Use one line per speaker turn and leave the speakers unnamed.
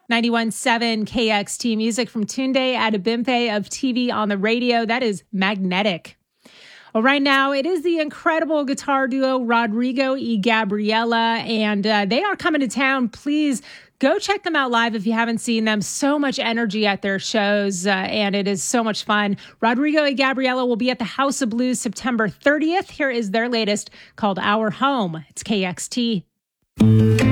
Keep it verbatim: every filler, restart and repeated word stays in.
ninety-one point seven K X T music from Tunde Adebimpe of T V on the Radio. That is Magnetic. Well, right now, it is the incredible guitar duo Rodrigo y Gabriela, and uh, they are coming to town. Please go check them out live if you haven't seen them. So much energy at their shows, uh, and it is so much fun. Rodrigo y Gabriela will be at the House of Blues September thirtieth. Here is their latest called Our Home. It's K X T.